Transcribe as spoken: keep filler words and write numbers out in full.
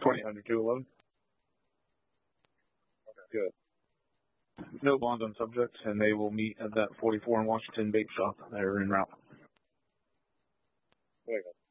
twenty under two eleven. Good. No bonds on subject, and they will meet at that forty-four in Washington bait shop. They're en route. There you go.